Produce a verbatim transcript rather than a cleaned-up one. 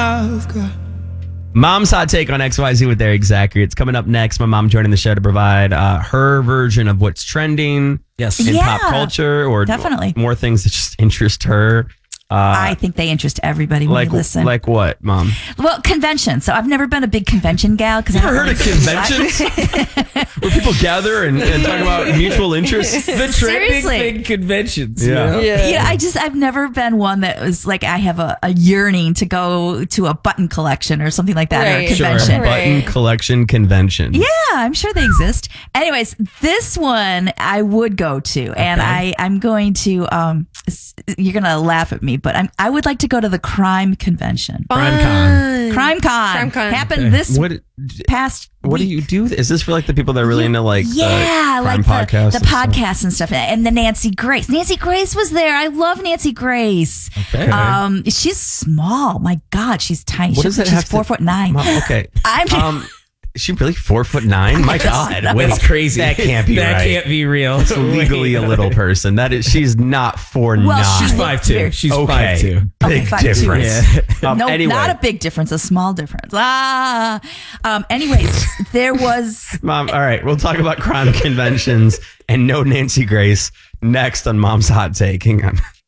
I've got. Mom's hot take on X Y Z with Eric Zachary. It's coming up next. My mom joining the show to provide uh, her version of what's trending Yes. in Yeah, pop culture, or definitely. more things that just interest her. Uh, I think they interest everybody when like, they listen. like what, Mom? Well, convention. So I've never been a big convention gal because I Ever haven't heard of really- conventions where people gather and, and talk about mutual interests? The trending Seriously. thing conventions. Yeah. You know? Yeah, I just I've never been one that was like I have a, a yearning to go to a button collection or something like that or a Right. convention. Sure. Button Right. collection convention. Yeah, I'm sure they exist. Anyways, this one I would go to, and I I'm going to um s- you're gonna laugh at me, but I'm I would like to go to the crime convention. Crime Con. Crime Con, Crime Con. happened Okay. this What past. What do week. you do? Is this for like the people that are really into like Yeah, the like crime the, podcasts the and stuff? podcasts and stuff, and the Nancy Grace. Nancy Grace was there. I love Nancy Grace. Okay. Um, she's small. My God, she's tiny. What She- does that she's have four to, foot nine. Mom, okay. I'm- um, is she really four foot nine? My God, wait, That's crazy. That can't be That right. can't be real. It's legally a little person. That is, she's not four Well, nine. She's she's five two. She's okay. five two. Big Okay, five two. difference. Um, no, anyway, not a big difference, a small difference. Ah. Um, anyways, there was. Mom. All right, we'll talk about crime conventions and no Nancy Grace next on Mom's Hot Take. Hang on.